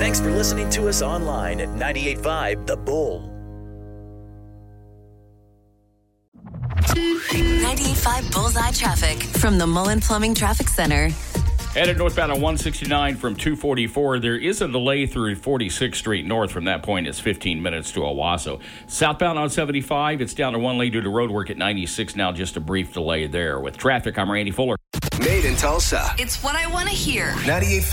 Thanks for listening to us online at 98.5 The Bull. 98.5 Bullseye Traffic from the Mullen Plumbing Traffic Center. Headed northbound on 169 from 244. There is a delay through 46th Street North. From that point, it's 15 minutes to Owasso. Southbound on 75, it's down to 1 lane due to road work at 96. Now just a brief delay there. With traffic, I'm Randy Fuller. Made in Tulsa. It's what I want to hear. 98.5